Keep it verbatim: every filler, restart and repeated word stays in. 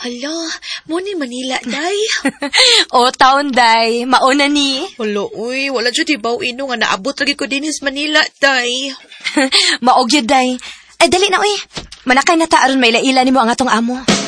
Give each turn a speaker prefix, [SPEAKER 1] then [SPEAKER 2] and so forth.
[SPEAKER 1] Hala, mo ni Manila, day.
[SPEAKER 2] O, taon, day. Mauna ni.
[SPEAKER 1] Hala, uy, wala dyan ibaw ino nga naabot lagi ko din sa Manila, day.
[SPEAKER 2] Maog yun, day. Ay, dali na, uy. Manakay na taaron may laila ni mo ang atong amo.